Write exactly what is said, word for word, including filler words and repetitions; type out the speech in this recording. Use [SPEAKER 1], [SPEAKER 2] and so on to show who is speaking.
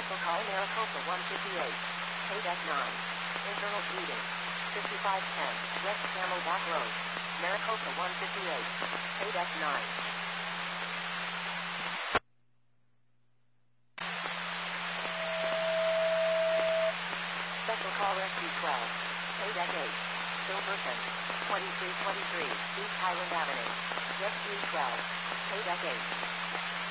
[SPEAKER 1] Special call Maricopa one fifty-eight. Paydeck nine. Internal bleeding. fifty-five ten. West Camelback Road. Maricopa one fifty-eight. Paydeck nine. Special call Rescue twelve. Paydeck eight. Silverton. twenty-three twenty-three. East Highland Avenue. Rescue twelve. Paydeck eight.